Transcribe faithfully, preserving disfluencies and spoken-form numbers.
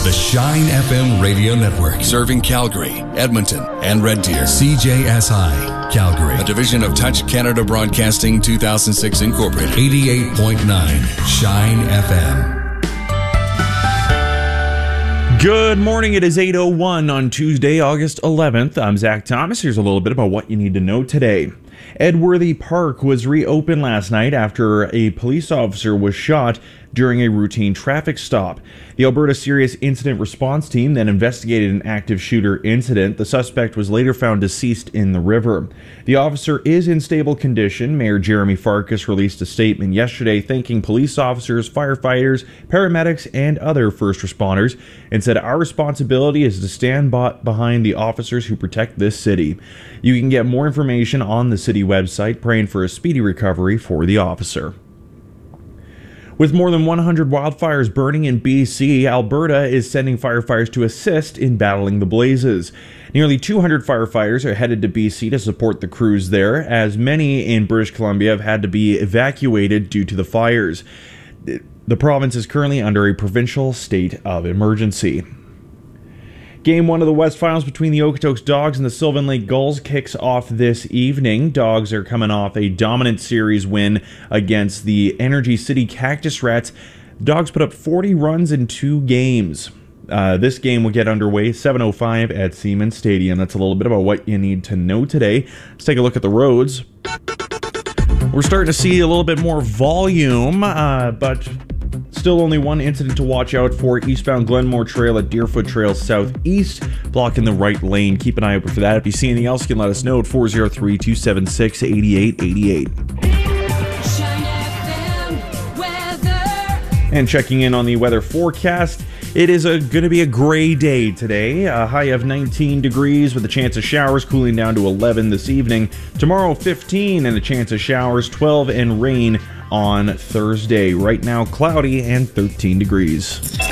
The Shine F M Radio Network, serving Calgary, Edmonton, and Red Deer. C J S I, Calgary, a division of Touch Canada Broadcasting two thousand six Incorporated. eighty-eight point nine Shine F M. Good morning. It is eight oh one on Tuesday, August eleventh. I'm Zach Thomas. Here's a little bit about what you need to know today. Edworthy Park was reopened last night after a police officer was shot during a routine traffic stop. The Alberta Serious Incident Response Team then investigated an active shooter incident. The suspect was later found deceased in the river. The officer is in stable condition. Mayor Jeremy Farkas released a statement yesterday thanking police officers, firefighters, paramedics, and other first responders, and said, "Our responsibility is to stand behind the officers who protect this city." You can get more information on the city website, praying for a speedy recovery for the officer. With more than one hundred wildfires burning in B C, Alberta is sending firefighters to assist in battling the blazes. Nearly two hundred firefighters are headed to B C to support the crews there, as many in British Columbia have had to be evacuated due to the fires. The province is currently under a provincial state of emergency. Game one of the West Finals between the Okotoks Dogs and the Sylvan Lake Gulls kicks off this evening. Dogs are coming off a dominant series win against the Energy City Cactus Rats. Dogs put up forty runs in two games. Uh, this game will get underway seven oh five at Siemens Stadium. That's a little bit about what you need to know today. Let's take a look at the roads. We're starting to see a little bit more volume, uh, but still only one incident to watch out for. Eastbound Glenmore Trail at Deerfoot Trail Southeast, blocking the right lane. Keep an eye out for that. If you see anything else, you can let us know at four oh three, two seven six, eight eight eight eight. And checking in on the weather forecast, it is going to be a gray day today. A high of nineteen degrees with a chance of showers, cooling down to eleven this evening. Tomorrow, fifteen and a chance of showers, twelve and rain on Thursday. Right now, cloudy and thirteen degrees.